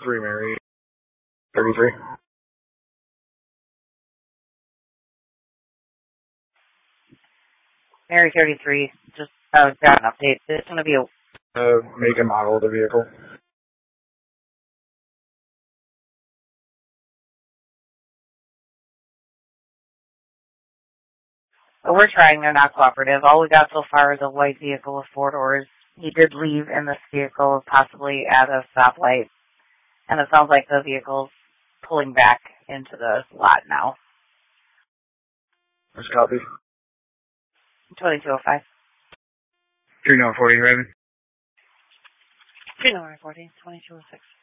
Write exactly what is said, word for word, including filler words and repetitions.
three Mary, thirty-three. Mary thirty-three, just uh, got an update. It's going to be a... Uh, make and model of the vehicle. But we're trying. They're not cooperative. All we got so far is a white vehicle with four doors. He did leave in this vehicle, possibly at a stoplight. And it sounds like the vehicle's pulling back into the lot now. Let's copy. twenty-two oh five. three nine forty, Raven. three nine forty, twenty-two oh six.